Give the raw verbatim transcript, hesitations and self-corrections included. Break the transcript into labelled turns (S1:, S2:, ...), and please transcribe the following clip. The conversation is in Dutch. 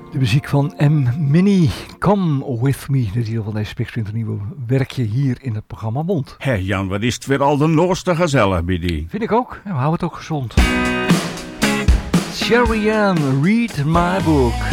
S1: De muziek van M. Mini, Come With Me, de titel van deze spiksplinternieuwe werkje hier in het programma Mond.
S2: Hé Jan, wat is het weer al de nooste gezellig bij die?
S1: Vind ik ook, en we houden het ook gezond. Sherry Ann, read my book.